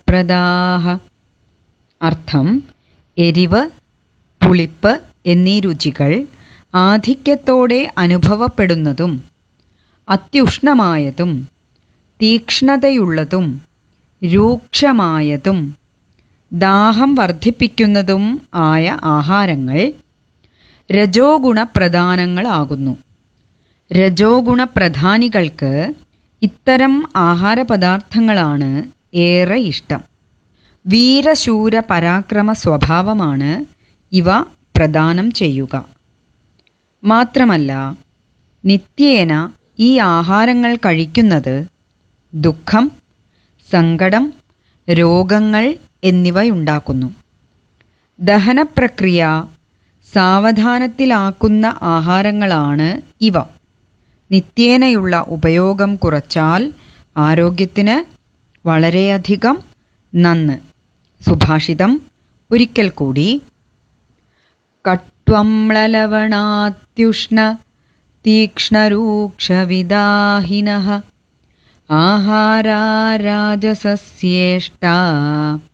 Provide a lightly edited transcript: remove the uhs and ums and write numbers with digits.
ഗുണപ്രദാഃ. അർത്ഥം: എരിവ്, പുളിപ്പ് എന്നീ രുചികൾ ആധിക്യത്തോടെ അനുഭവപ്പെടുന്നതും അത്യുഷ്ണമായതും തീക്ഷ്ണതയുള്ളതും രൂക്ഷമായതും ദാഹം വർദ്ധിപ്പിക്കുന്നതും ആയ ആഹാരങ്ങൾ രജോ ഗുണപ്രധാനങ്ങളാകുന്നു. രജോ ഗുണപ്രധാനികൾക്ക് ഇത്തരം ആഹാരപദാർത്ഥങ്ങളാണ് ഏറെ ഇഷ്ടം. വീരശൂര പരാക്രമ സ്വഭാവമാണ് ഇവ പ്രദാനം ചെയ്യുക. മാത്രമല്ല, നിത്യേന ഈ ആഹാരങ്ങൾ കഴിക്കുന്നത് ദുഃഖം, സങ്കടം, രോഗങ്ങൾ എന്നിവയുണ്ടാക്കുന്നു. ദഹനപ്രക്രിയ സാവധാനത്തിലാക്കുന്ന ആഹാരങ്ങളാണ് ഇവ. നിത്യേനയുള്ള ഉപയോഗം കുറച്ചാൽ ആരോഗ്യത്തിന് വളരെയധികം നന്ന്. സുഭാഷിതം ഒരിക്കൽ കൂടി: കട്വംളലവണാത്യുഷ്ണ തീക്ഷ്ണരൂക്ഷവിദാഹിനഃ ആഹാരാ രാജസസ്യേഷ്ടാ